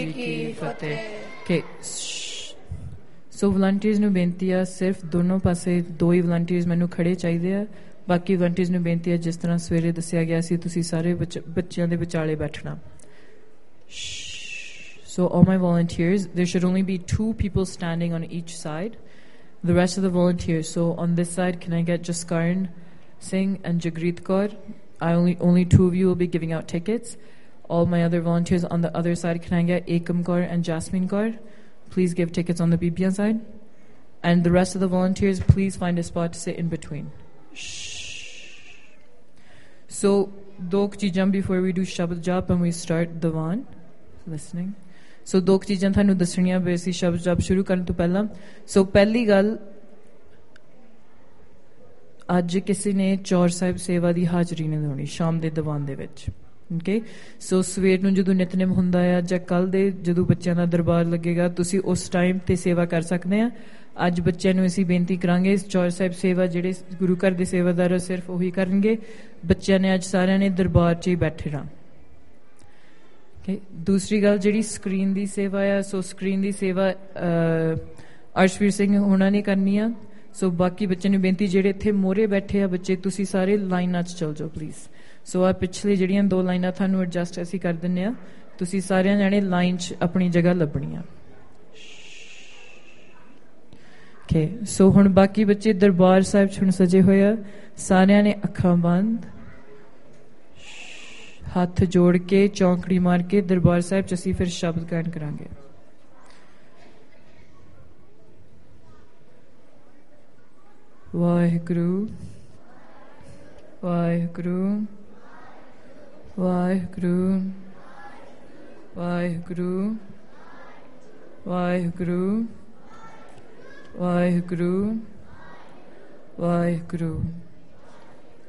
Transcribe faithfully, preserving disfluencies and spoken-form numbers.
की फतेह। Okay. ਸੋ volunteers ਨੂੰ ਬੇਨਤੀ ਆ ਸਿਰਫ ਦੋਨੋਂ ਪਾਸੇ ਦੋ ਹੀ ਵਲੰਟੀਅਰਸ ਮੈਨੂੰ ਖੜੇ ਚਾਹੀਦੇ ਆ ਬਾਕੀ ਵਲੰਟੀਅਰਸ ਨੂੰ ਬੇਨਤੀ ਆ ਜਿਸ ਤਰ੍ਹਾਂ ਸਵੇਰੇ ਦੱਸਿਆ ਗਿਆ ਸੀ ਤੁਸੀਂ ਸਾਰੇ ਬੱਚਿਆਂ ਦੇ ਵਿਚਾਲੇ ਬੈਠਣਾ So all my volunteers, there should only be two people standing on each side. The rest of the volunteers, so on this side, can I get Jaskarn Singh and Jagreet Kaur? I only only two of you will be giving out tickets. All my other volunteers on the other side, can I get Ekam Kaur and Jasmine Kaur? Please give tickets on the B B N side. And the rest of the volunteers, please find a spot to sit in between. Shh. So, do chijam before we do Shabad Jap and we start Diwan. Listening. ਸੋ ਦੋ ਕੁ ਚੀਜ਼ਾਂ ਤੁਹਾਨੂੰ ਦੱਸਣੀਆਂ ਵੀ ਅਸੀਂ ਸ਼ਬਦ ਜਪ ਸ਼ੁਰੂ ਕਰਨ ਤੋਂ ਪਹਿਲਾਂ ਸੋ ਪਹਿਲੀ ਗੱਲ ਅੱਜ ਕਿਸੇ ਨੇ ਚੌਰ ਸਾਹਿਬ ਸੇਵਾ ਦੀ ਹਾਜ਼ਰੀ ਨਹੀਂ ਲਾਉਣੀ ਸ਼ਾਮ ਦੇ ਦੀਵਾਨ ਦੇ ਵਿੱਚ ਓਕੇ ਸੋ ਸਵੇਰ ਨੂੰ ਜਦੋਂ ਨਿਤਨੇਮ ਹੁੰਦਾ ਆ ਜਾਂ ਕੱਲ੍ਹ ਦੇ ਜਦੋਂ ਬੱਚਿਆਂ ਦਾ ਦਰਬਾਰ ਲੱਗੇਗਾ ਤੁਸੀਂ ਉਸ ਟਾਈਮ 'ਤੇ ਸੇਵਾ ਕਰ ਸਕਦੇ ਆ ਅੱਜ ਬੱਚਿਆਂ ਨੂੰ ਅਸੀਂ ਬੇਨਤੀ ਕਰਾਂਗੇ ਚੌਰ ਸਾਹਿਬ ਸੇਵਾ ਜਿਹੜੇ ਗੁਰੂ ਘਰ ਦੇ ਸੇਵਾਦਾਰ ਸਿਰਫ ਉਹੀ ਕਰਨਗੇ ਬੱਚਿਆਂ ਨੇ ਅੱਜ ਸਾਰਿਆਂ ਨੇ ਦਰਬਾਰ 'ਚ ਹੀ ਬੈਠੇ ਰਹਿਣਾ Okay. ਦੂਸਰੀ ਗੱਲ ਜਿਹੜੀ ਸਕਰੀਨ ਦੀ ਸੇਵਾ ਆ ਸੋ ਸਕਰੀਨ ਦੀ ਸੇਵਾ ਅਰਸ਼ਵੀਰ ਸਿੰਘ ਹੋਣਾ ਨੇ ਕਰਨੀ ਆ ਸੋ ਬਾਕੀ ਬੱਚਿਆਂ ਨੂੰ ਬੇਨਤੀ ਜਿਹੜੇ ਇੱਥੇ ਮੋਹਰੇ ਬੈਠੇ ਆ ਬੱਚੇ ਤੁਸੀਂ ਸਾਰੇ ਲਾਈਨਾਂ 'ਚ ਚੱਲ ਜਾਓ ਪਲੀਜ਼ ਸੋ ਆ ਪਿਛਲੇ ਜਿਹੜੀਆਂ ਦੋ ਲਾਈਨਾਂ ਤੁਹਾਨੂੰ ਐਡਜਸਟ ਅਸੀਂ ਕਰ ਦਿੰਦੇ ਆ ਤੁਸੀਂ ਸਾਰਿਆਂ ਜਾਣੇ ਲਾਈਨ 'ਚ ਆਪਣੀ ਜਗ੍ਹਾ ਲੱਭਣੀ ਆ ਓਕੇ ਸੋ ਹੁਣ ਬਾਕੀ ਬੱਚੇ ਦਰਬਾਰ ਸਾਹਿਬ 'ਚ ਹੁਣ ਸਜੇ ਹੋਏ ਆ ਸਾਰਿਆਂ ਨੇ ਅੱਖਾਂ ਬੰਦ ਹੱਥ ਜੋੜ ਕੇ ਚੌਂਕੜੀ ਮਾਰ ਕੇ ਦਰਬਾਰ ਸਾਹਿਬ 'ਚ ਅਸੀਂ ਫਿਰ ਸ਼ਬਦ ਗਾਇਨ ਕਰਾਂਗੇ ਵਾਹਿਗੁਰੂ ਵਾਹਿਗੁਰੂ ਵਾਹਿਗੁਰੂ ਵਾਹਿਗੁਰੂ ਵਾਹਿਗੁਰੂ ਵਾਹਿਗੁਰੂ ਵਾਹਿਗੁਰੂ